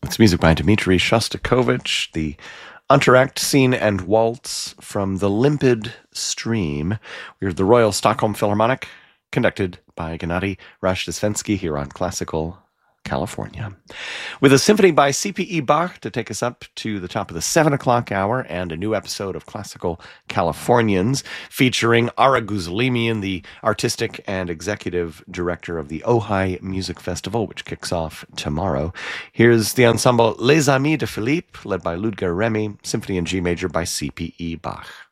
It's music by Dmitri Shostakovich, the Entr'acte Scene and Waltz from The Limpid Stream. We're the Royal Stockholm Philharmonic, conducted by Gennady Rozhdestvensky here on Classical California. With a symphony by C.P.E. Bach to take us up to the top of the 7 o'clock hour and a new episode of Classical Californians featuring Ara Guzulimian, the artistic and executive director of the Ojai Music Festival, which kicks off tomorrow. Here's the ensemble Les Amis de Philippe, led by Ludger Remy, Symphony in G major by C.P.E. Bach.